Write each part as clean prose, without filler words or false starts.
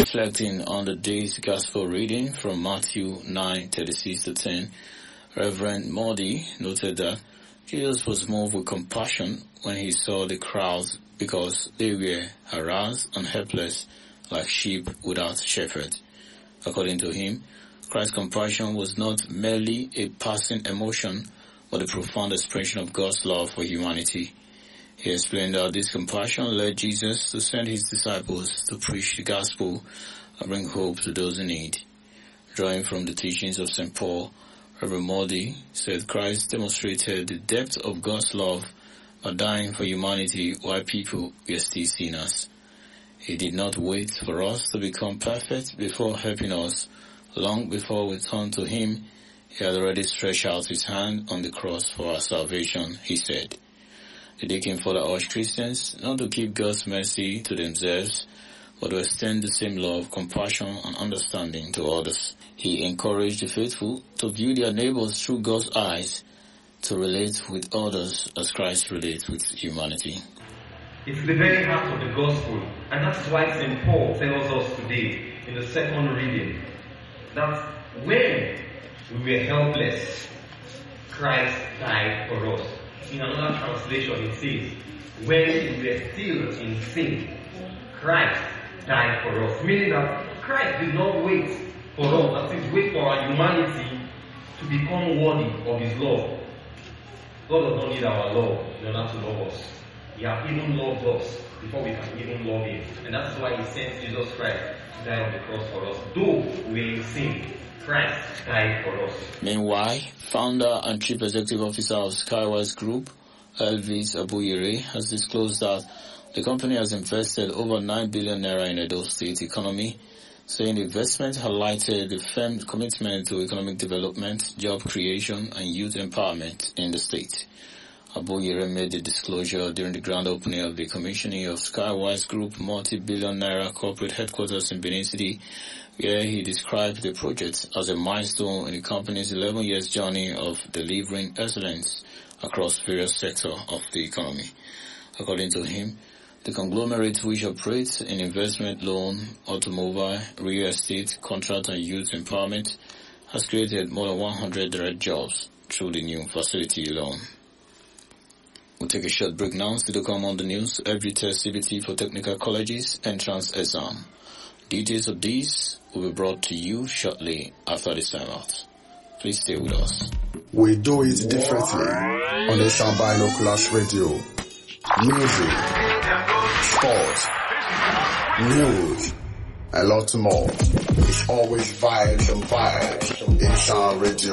Reflecting on the day's gospel reading from Matthew 9:36-10, Reverend Modi noted that Jesus was moved with compassion when he saw the crowds because they were harassed and helpless like sheep without shepherd. According to him, Christ's compassion was not merely a passing emotion, but a profound expression of God's love for humanity. He explained that this compassion led Jesus to send his disciples to preach the gospel and bring hope to those in need. Drawing from the teachings of St. Paul, Reverend Modi said Christ demonstrated the depth of God's love by dying for humanity while people were still sinners. He did not wait for us to become perfect before helping us. Long before we turned to him, he had already stretched out his hand on the cross for our salvation, he said. The deacon further urged Christians not to keep God's mercy to themselves, but to extend the same love, compassion, and understanding to others. He encouraged the faithful to view their neighbors through God's eyes, to relate with others as Christ relates with humanity. It's the very heart of the gospel, and that's why St. Paul tells us today in the second reading that when we were helpless, Christ died for us. In another translation it says, when we were still in sin, Christ died for us. Meaning that Christ did not wait for us, that is, wait for our humanity to become worthy of his love. God does not need our love in order to love us. He has even loved us before we can even love him. And that's why he sent Jesus Christ to die on the cross for us. Though we were in sin, Christ died for us. Meanwhile, founder and chief executive officer of Skywise Group, Elvis Abuyere, has disclosed that the company has invested over 9 billion naira in Edo State economy, saying the investment highlighted the firm's commitment to economic development, job creation, and youth empowerment in the state. Abuyere made the disclosure during the grand opening of the commissioning of Skywise Group multi-billion naira corporate headquarters in Benin City, where he described the project as a milestone in the company's 11 years journey of delivering excellence across various sectors of the economy. According to him, the conglomerate, which operates in investment loan, automobile, real estate, contract and youth empowerment, has created more than 100 direct jobs through the new facility alone. We'll take a short break now. Still to come on the news, every test CBT for technical colleges entrance exam. Details of these will be brought to you shortly after this time out. Please stay with us. We do it differently on the Sound Binoculars Radio. Music, sports, news, and lots more. It's always vibes and vibes in Sound Radio.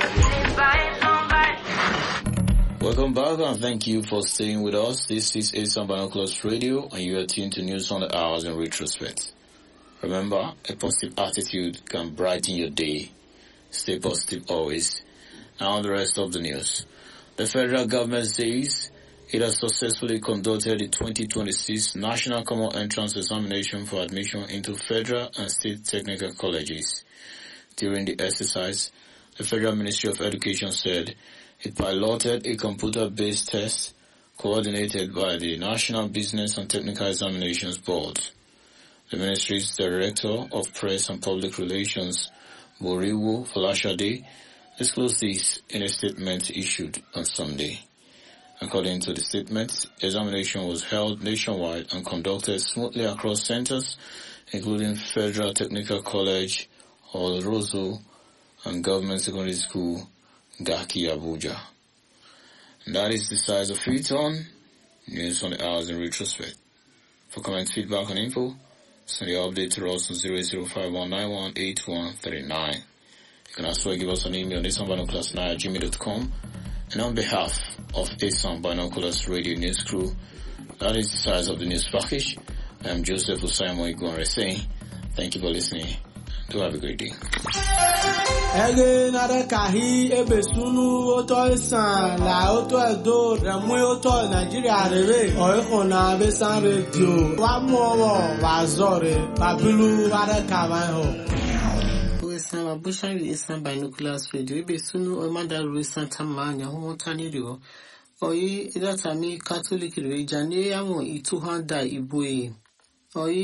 Welcome back and thank you for staying with us. This is Sound Binoculars Radio and you are tuned to News on the Hours in retrospect. Remember, a positive attitude can brighten your day. Stay positive always. Now the rest of the news. The federal government says it has successfully conducted the 2026 National Common Entrance Examination for admission into federal and state technical colleges. During the exercise, the Federal Ministry of Education said it piloted a computer-based test coordinated by the National Business and Technical Examinations Board. The ministry's Director of Press and Public Relations, Boriwo Folashade, disclosed this in a statement issued on Sunday. According to the statement, the examination was held nationwide and conducted smoothly across centers, including Federal Technical College, Ol Rosso, and Government Secondary School, Gaki Abuja. And that is the size of it on News on the Hours in retrospect. For comments, feedback, and info, send your update to us on 08051918139. You can also give us an email on asoundbinoculars9@gmail.com. And on behalf of Asound Binoculars Radio News Crew, that is the size of the news package. I am Joseph Osaimo Igwanre saying, thank you for listening. Do have a great day. Asound Binoculars Radio. Ebesunu Omada Santa Mania, Homotanio. Oye, Idatami Catholic Region, Yamo Ituhanda Ibue. Oye.